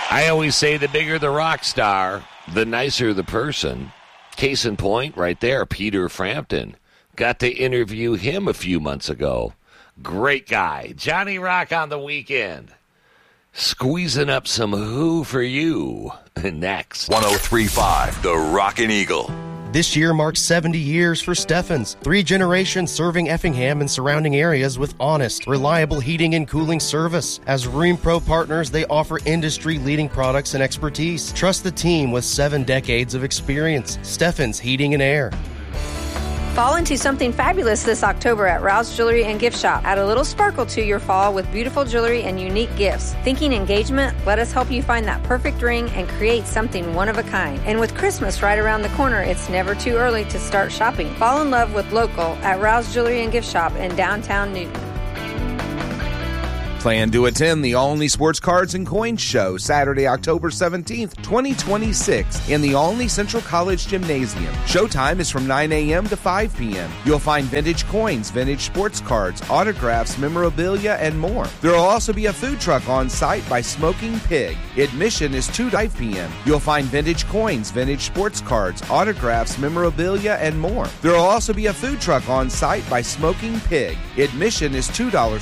I always say the bigger the rock star, the nicer the person. Case in point, right there, Peter Frampton. Got to interview him a few months ago. Great guy. Johnny Rock on the weekend. Squeezing up some Who for you. Next. 103.5, The Rockin' Eagle. This year marks 70 years for Steffens. 3 generations serving Effingham and surrounding areas with honest, reliable heating and cooling service. As Rheem Pro partners, they offer industry-leading products and expertise. Trust the team with 7 decades of experience. Steffens Heating and Air. Fall into something fabulous this October at Rouse Jewelry and Gift Shop. Add a little sparkle to your fall with beautiful jewelry and unique gifts. Thinking engagement? Let us help you find that perfect ring and create something one of a kind. And with Christmas right around the corner, it's never too early to start shopping. Fall in love with local at Rouse Jewelry and Gift Shop in downtown Newton. Plan to attend the Olney Sports Cards and Coins Show Saturday, October 17th, 2026 in the Olney Central College Gymnasium. Showtime is from 9 a.m. to 5 p.m. You'll find vintage coins, vintage sports cards, autographs, memorabilia, and more. There will also be a food truck on site by Smoking Pig. Admission is 2 to 5 p.m. You'll find vintage coins, vintage sports cards, autographs, memorabilia, and more. There will also be a food truck on site by Smoking Pig. Admission is $2